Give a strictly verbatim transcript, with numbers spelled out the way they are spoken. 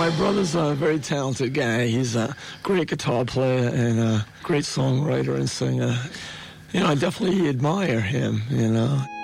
my brother's a very talented guy. He's a great guitar player and a great songwriter and singer. You know, I definitely admire him, you know.